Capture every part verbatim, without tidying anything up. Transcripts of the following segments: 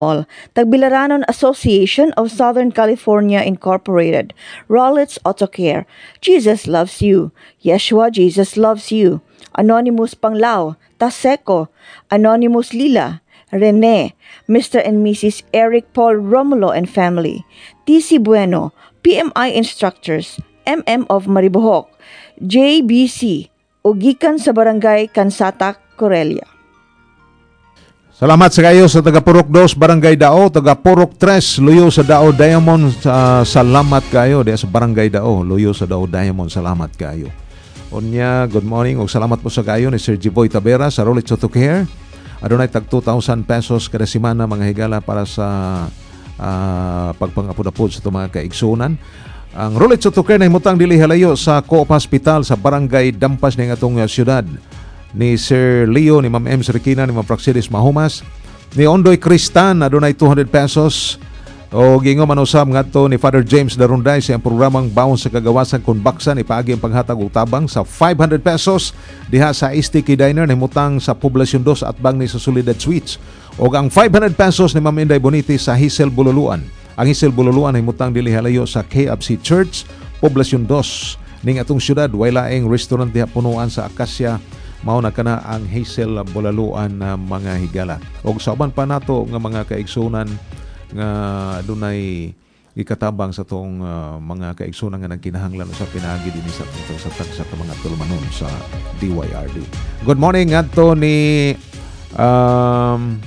Tagbilaranon Association of Southern California Incorporated, Rollins Auto Care, Jesus Loves You, Yeshua Jesus Loves You, Anonymous Panglao, Taseco, Anonymous Lila, Rene, Mister and Missus Eric Paul Romulo and Family, T C Bueno, P M I Instructors, M M of Maribojoc, J B C, Ugikan sa Barangay Kansatak, Corelia. Salamat sa kayo sa taga-Purok dos, Barangay Dao, taga-Purok tres, Luyo sa Dao Diamond, uh, salamat kayo. Di sa Barangay Dao, Luyo sa Dao Diamond, salamat kayo. Unya, good morning, o salamat po sa kayo ni Sir Jiboy Tabera sa Rolex Auto Care. Adunay tag two thousand pesos kada semana mga higala para sa uh, pagpangapod-apod sa itong mga kaigsunan. Ang Rolex Auto Care na himutang dili halayo sa Co-op Hospital sa Barangay Dampas ng atong uh, syudad. Ni Sir Leo, ni Ma'am M. Serikina, ni Ma'am Praxidis Mahumas, ni Ondoy Cristan, adunay two hundred pesos. O gingo manusab ngadto ni Father James Darunday sa programang Baon sa Kagawasan kun baksan ipaagi ang panghatag og tabang sa five hundred pesos diha sa S T K Diner na himutang sa Poblacion dos at bang ni sa Soledad Suites. O ang five hundred pesos ni Ma'am Inday Boniti sa Hisel Bululuan. Ang Hisel Bululuan ay himutang dili halayo sa K F C Church, Poblacion dos ning atong syudad. Way laing restaurant diha punuan sa Acacia. Mao na kana ang Hazel Bulaluan na mga higala. Og sa uban pa nato nga mga kaigsunan nga dunay ikatabang sa tong uh, mga kaigsunan nga nagkinahanglan sa pinaagi dinhi sa sa sa, sa, sa mga tulmanon sa D Y R D. Good morning ngadto ni um,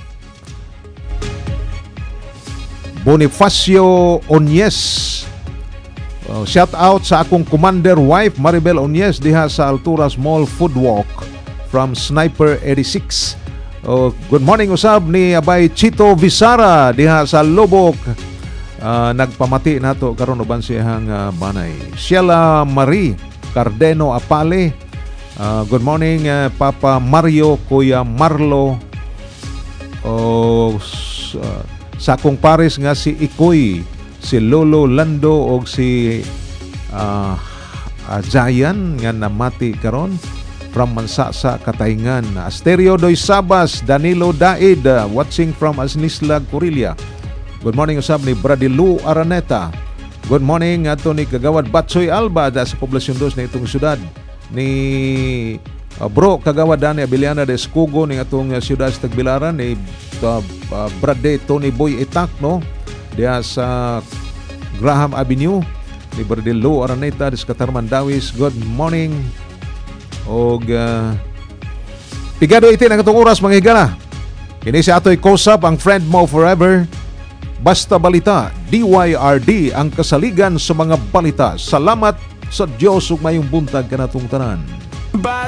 Bonifacio Onyes. Uh, shout out sa akong commander wife Maribel Onyes diha sa Alturas Mall Food Walk from Sniper eighty-six. Oh, good morning usab ni Abay Chito Visara diha sa Lubok. Uh, nagpamati nato karon uban siyang uh, banay. Sheila Marie Cardeno Apale. Uh, good morning uh, Papa Mario, Kuya Marlo. Oh, uh, sa akong pares nga si Ikoy, si Lolo Lando og si uh, uh, Jayan nga namati karon from Mansasa, Katayngan. Asterio Doy Sabas, Danilo Daid, uh, watching from Asnislag, Corillia. Good morning usab ni Bradilu Araneta. Good morning ato ni Kagawad Batsoy Alba da sa Poblacion dos na itong syudad. Ni uh, Bro Kagawad Dani Abiliana de Escugo ning atong uh, syudad sa Tagbilaran ni uh, uh, Brade Tony Boy Itak no diha sa Graham Avenue. Ni Bradilu Araneta de Katarman Dawis. Good morning. Og uh, pigado itin ang itong oras mga higala. Kini si ato'y Kosap, ang friend mo forever. Basta Balita, D Y R D, ang kasaligan sa mga balita. Salamat sa Diyos ug mayong buntag kanatong tanan.